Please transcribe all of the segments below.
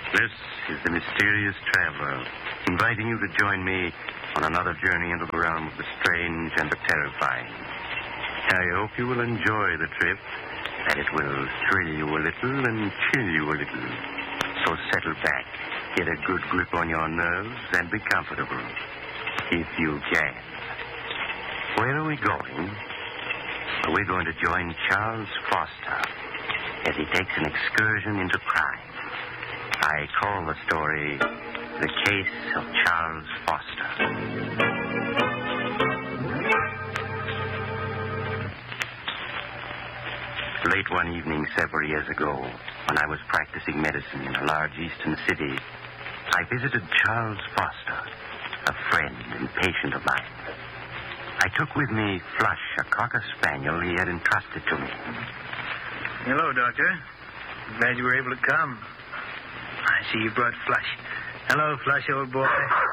This is the Mysterious Traveler, inviting you to join me on another journey into the realm of the strange and the terrifying. I hope you will enjoy the trip, that it will thrill you a little and chill you a little. So settle back, get a good grip on your nerves, and be comfortable, if you can. Where are we going? We're going to join Charles Foster as he takes an excursion into crime. I call the story The Case of Charles Foster. Late one evening several years ago, when I was practicing medicine in a large eastern city, I visited Charles Foster, a friend and patient of mine. I took with me Flush, a cocker spaniel he had entrusted to me. Hello, Doctor. Glad you were able to come. I see you brought Flush. Hello, Flush, old boy.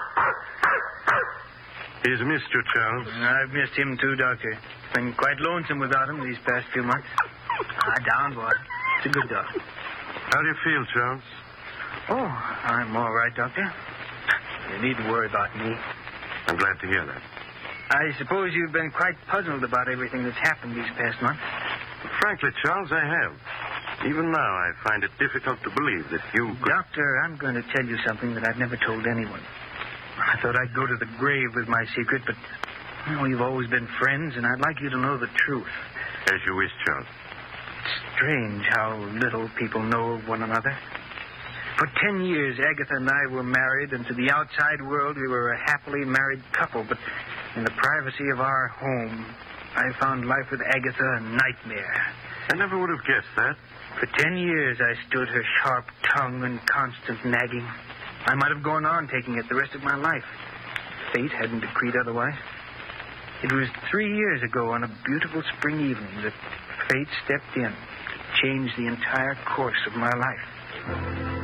Here's Mr. Charles. I've missed him, too, Doctor. Been quite lonesome without him these past few months. Lie down, boy. It's a good dog. How do you feel, Charles? Oh, I'm all right, Doctor. You needn't worry about me. I'm glad to hear that. I suppose you've been quite puzzled about everything that's happened these past months. Frankly, Charles, I have. Even now, I find it difficult to believe that you could... Doctor, I'm going to tell you something that I've never told anyone. I thought I'd go to the grave with my secret, but, you've always been friends, and I'd like you to know the truth. As you wish, Charles. It's strange how little people know of one another. For 10 years, Agatha and I were married, and to the outside world, we were a happily married couple. But in the privacy of our home, I found life with Agatha a nightmare. I never would have guessed that. For 10 years, I stood her sharp tongue and constant nagging. I might have gone on taking it the rest of my life. Fate hadn't decreed otherwise. It was 3 years ago on a beautiful spring evening that fate stepped in to change the entire course of my life.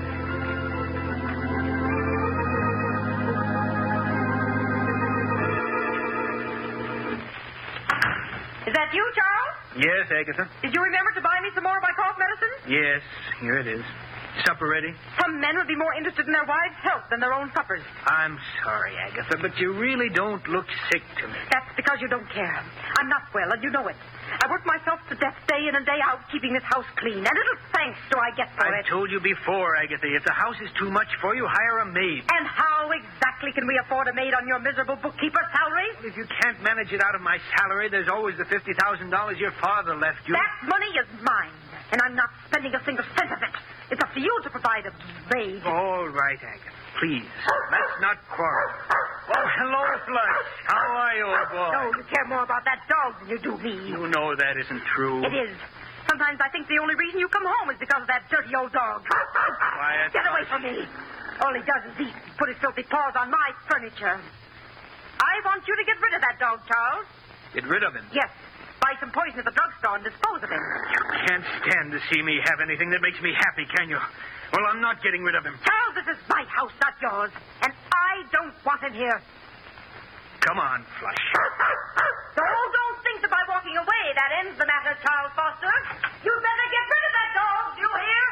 Is that you, Charles? Yes, Agatha? Did you remember to buy me some more of my cough medicine? Yes, here it is. Supper ready? Some men would be more interested in their wives' health than their own suppers. I'm sorry, Agatha, but you really don't look sick to me. That's because you don't care. I'm not well, and you know it. I work myself to death day in and day out, keeping this house clean. And little thanks do I get for I it. told you before, Agatha, if the house is too much for you, hire a maid. And how exactly can we afford a maid on your miserable bookkeeper's salary? If you can't manage it out of my salary, there's always the $50,000 your father left you. That money is mine, and I'm not spending a single cent of it. It's up to you to provide a maid. All right, Agatha. Please, let's not quarrel. Oh, hello, Flush. How are you, old boy? No, you care more about that dog than you do me. You know that isn't true. It is. Sometimes I think the only reason you come home is because of that dirty old dog. Quiet. Get away from me. All he does is eat and put his filthy paws on my furniture. I want you to get rid of that dog, Charles. Get rid of him? Yes. Buy some poison at the drugstore and dispose of him. You can't stand to see me have anything that makes me happy, can you? Well, I'm not getting rid of him. Charles, this is my house, not yours. And I don't want him here. Come on, Flush. So don't think that by walking away that ends the matter, Charles Foster. You better get rid of that dog, do you hear?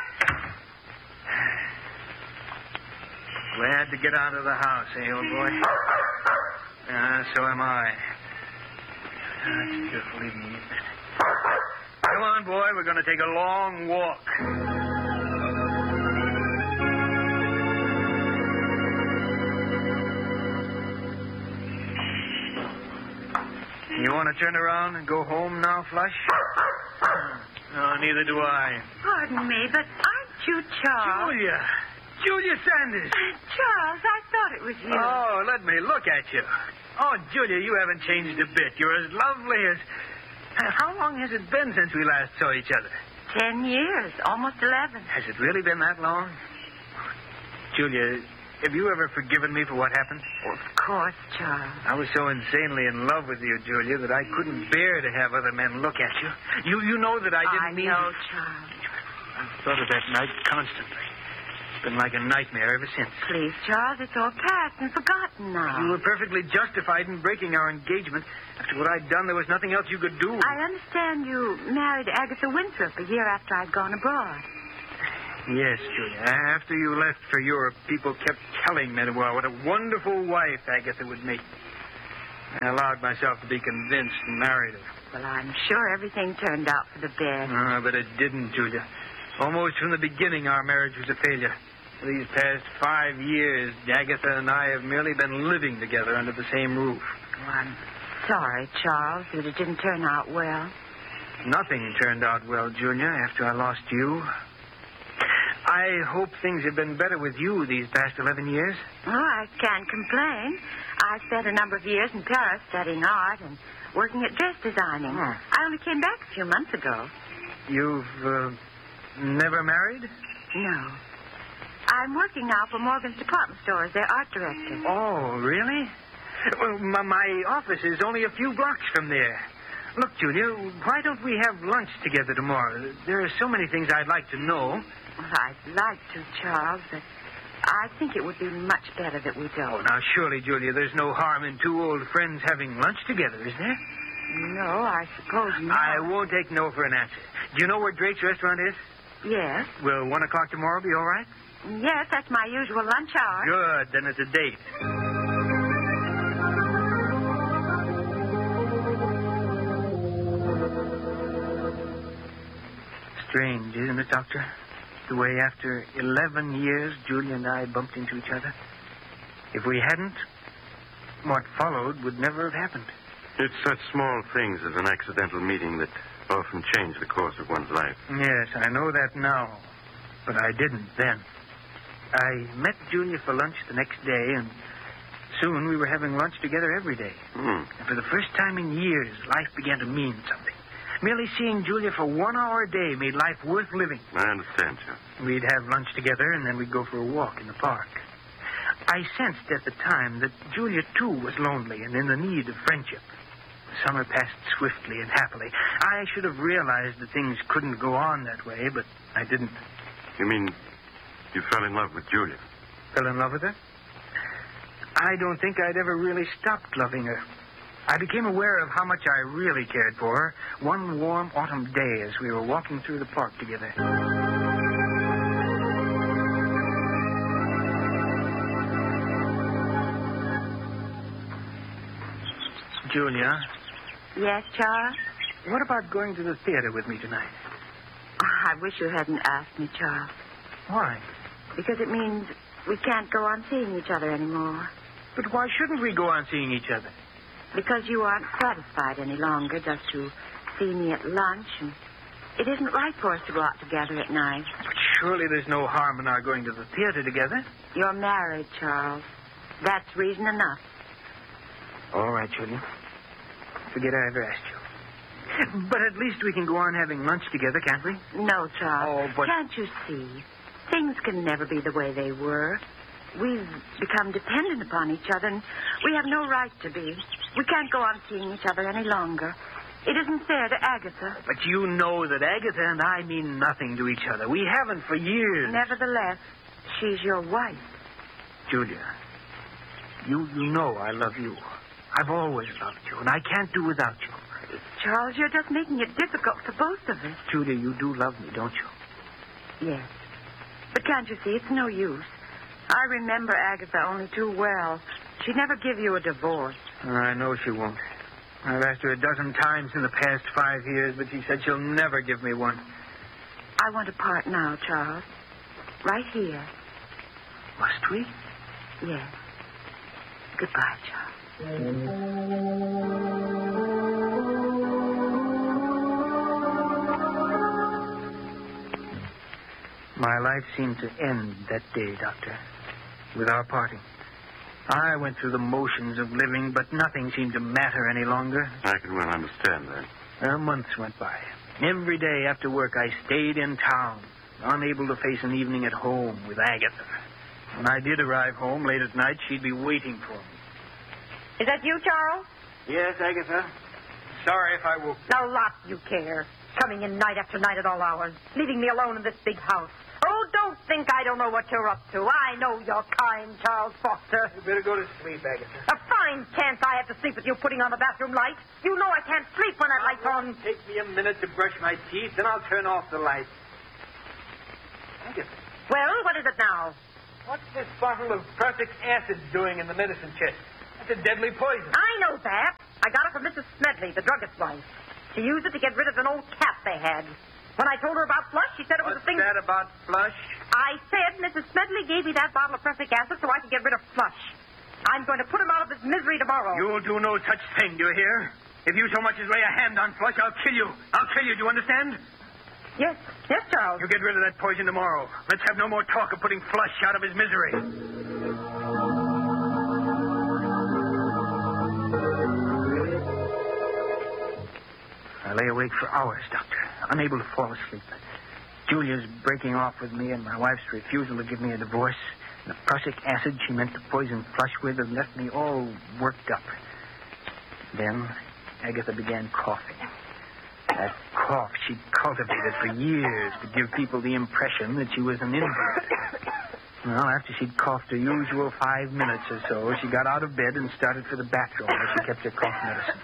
Glad to get out of the house, eh, old boy? So am I. It's beautiful evening, isn't it? Come on, boy. We're going to take a long walk. You want to turn around and go home now, Flush? No, neither do I. Pardon me, but aren't you Charles? Julia Sanders. Charles, I thought it was you. Oh, let me look at you. Oh, Julia, you haven't changed a bit. You're as lovely as... How long has it been since we last saw each other? 10 years, almost 11. Has it really been that long? Julia, have you ever forgiven me for what happened? Of course, Charles. I was so insanely in love with you, Julia, that I couldn't bear to have other men look at you. You know that I didn't mean... I know, Charles. I've thought of that night constantly. It's been like a nightmare ever since. Please, Charles, it's all past and forgotten now. You were perfectly justified in breaking our engagement. After what I'd done, there was nothing else you could do. I understand you married Agatha Winthrop a year after I'd gone abroad. Yes, Julia. After you left for Europe, people kept telling me, well, what a wonderful wife Agatha would make. I allowed myself to be convinced and married her. Well, I'm sure everything turned out for the best. But it didn't, Julia. Almost from the beginning, our marriage was a failure. For these past 5 years, Agatha and I have merely been living together under the same roof. Oh, I'm sorry, Charles, that it didn't turn out well. Nothing turned out well, Junior, after I lost you. I hope things have been better with you these past 11 years. Oh, I can't complain. I spent a number of years in Paris studying art and working at dress designing. Oh. I only came back a few months ago. You've never married? No. I'm working now for Morgan's department store as their art director. Oh, really? Well, my office is only a few blocks from there. Look, Julia, why don't we have lunch together tomorrow? There are so many things I'd like to know. Well, I'd like to, Charles, but I think it would be much better that we don't. Oh, now, surely, Julia, there's no harm in two old friends having lunch together, is there? No, I suppose not. I won't take no for an answer. Do you know where Drake's restaurant is? Yes. Will 1 o'clock tomorrow be all right? Yes, that's my usual lunch hour. Good. Then it's a date. Strange, isn't it, Doctor? The way after 11 years, Julia and I bumped into each other. If we hadn't, what followed would never have happened. It's such small things as an accidental meeting that often change the course of one's life. Yes, I know that now, but I didn't then. I met Julia for lunch the next day, and soon we were having lunch together every day. And for the first time in years, life began to mean something. Merely seeing Julia for 1 hour a day made life worth living. I understand, sir. We'd have lunch together, and then we'd go for a walk in the park. I sensed at the time that Julia, too, was lonely and in the need of friendship. The summer passed swiftly and happily. I should have realized that things couldn't go on that way, but I didn't. You mean you fell in love with Julia? Fell in love with her? I don't think I'd ever really stopped loving her. I became aware of how much I really cared for her one warm autumn day as we were walking through the park together. Julia, Yes, Charles? what about going to the theater with me tonight? Oh, I wish you hadn't asked me, Charles. Why? Because it means we can't go on seeing each other anymore. But why shouldn't we go on seeing each other? Because you aren't satisfied any longer just to see me at lunch, and it isn't right for us to go out together at night. But surely there's no harm in our going to the theater together. You're married, Charles. That's reason enough. All right, Julia. Forget I ever asked you. But at least we can go on having lunch together, can't we? No, Charles. Oh, but... Can't you see? Things can never be the way they were. We've become dependent upon each other, and we have no right to be. We can't go on seeing each other any longer. It isn't fair to Agatha. But you know that Agatha and I mean nothing to each other. We haven't for years. Nevertheless, she's your wife. Julia, you know I love you. I've always loved you, and I can't do without you. Charles, you're just making it difficult for both of us. Julia, you do love me, don't you? Yes. But can't you see, it's no use. I remember Agatha only too well. She'd never give you a divorce. I know she won't. I've asked her a dozen times in the past 5 years, but she said she'll never give me one. I want to part now, Charles. Right here. Must we? Yes. Goodbye, Charles. My life seemed to end that day, Doctor, with our parting. I went through the motions of living, but nothing seemed to matter any longer. I can well understand that. Months went by. Every day after work, I stayed in town, unable to face an evening at home with Agatha. When I did arrive home late at night, she'd be waiting for me. Is that you, Charles? Yes, Agatha. Sorry if I woke. Now, lot you care. Coming in night after night at all hours, leaving me alone in this big house. Oh, don't think I don't know what you're up to. I know you're kind, Charles Foster. You better go to sleep, Agatha. A fine chance I have to sleep with you putting on the bathroom light. You know I can't sleep when that light's on. Take me a minute to brush my teeth, then I'll turn off the light. Well, what is it now? What's this bottle of prussic acid doing in the medicine chest? That's a deadly poison. I know that. I got it from Mrs. Smedley, the druggist's wife. She used it to get rid of an old cat they had. When I told her about Flush, she said it was a thing... What's that about Flush? I said Mrs. Smedley gave me that bottle of prussic acid so I could get rid of Flush. I'm going to put him out of his misery tomorrow. You'll do no such thing, do you hear? If you so much as lay a hand on Flush, I'll kill you. I'll kill you, do you understand? Yes, Charles. You get rid of that poison tomorrow. Let's have no more talk of putting Flush out of his misery. I lay awake for hours, Doctor, unable to fall asleep. Julia's breaking off with me, and my wife's refusal to give me a divorce. And the prussic acid she meant to poison Flush with had left me all worked up. Then Agatha began coughing. That cough she'd cultivated for years to give people the impression that she was an invalid. Well, after she'd coughed her usual 5 minutes or so, she got out of bed and started for the bathroom where she kept her cough medicine.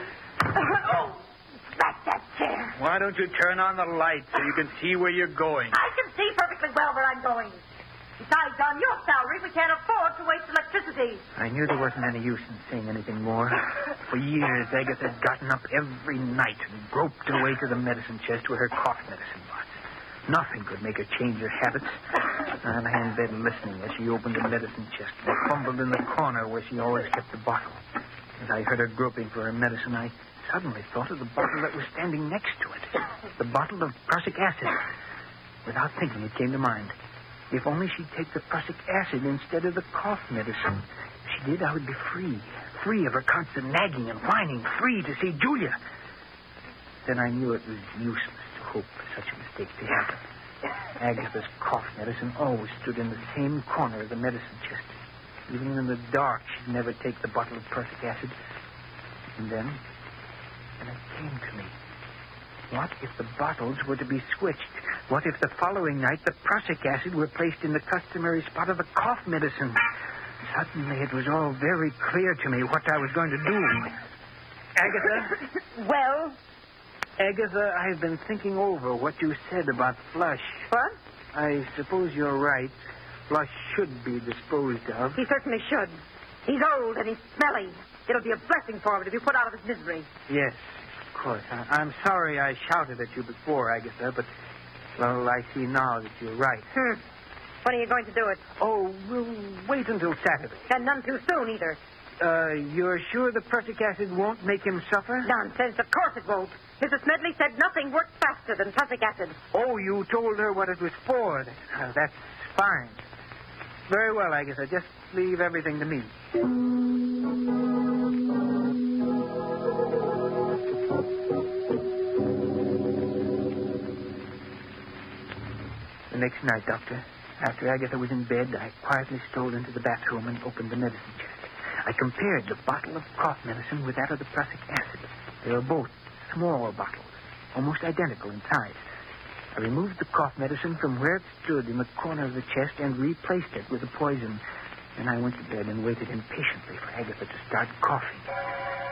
Oh, that's that chair. Why don't you turn on the light so you can see where you're going? I can see perfectly well where I'm going. Besides, on your salary, we can't afford to waste electricity. I knew there wasn't any use in saying anything more. For years, Agatha had gotten up every night and groped her way to the medicine chest where her cough medicine was. Nothing could make her change her habits. I lay in bed listening as she opened the medicine chest and fumbled in the corner where she always kept the bottle. As I heard her groping for her medicine, I suddenly thought of the bottle that was standing next to it. The bottle of prussic acid. Without thinking, it came to mind. If only she'd take the prussic acid instead of the cough medicine. If she did, I would be free. Free of her constant nagging and whining. Free to see Julia. Then I knew it was useless to hope for such a mistake to happen. Agatha's cough medicine always stood in the same corner of the medicine chest. Even in the dark, she'd never take the bottle of prussic acid. And then it came to me. What if the bottles were to be switched? What if the following night the prussic acid were placed in the customary spot of the cough medicine? Suddenly it was all very clear to me what I was going to do. Agatha? Well? Agatha, I've been thinking over what you said about Flush. What? I suppose you're right. Flush should be disposed of. He certainly should. He's old and he's smelly. It'll be a blessing for him to be put out of his misery. Yes, of course. I'm sorry I shouted at you before, Agatha, but, well, I see now that you're right. When are you going to do it? Oh, we'll wait until Saturday. And none too soon, either. You're sure the prussic acid won't make him suffer? Nonsense. Of course it won't. Mrs. Smedley said nothing works faster than prussic acid. Oh, you told her what it was for. That's fine. Very well, Agatha. Just leave everything to me. The next night, Doctor, after Agatha was in bed, I quietly strolled into the bathroom and opened the medicine chest. I compared the bottle of cough medicine with that of the prussic acid. They were both small bottles, almost identical in size. I removed the cough medicine from where it stood in the corner of the chest and replaced it with the poison. Then I went to bed and waited impatiently for Agatha to start coughing.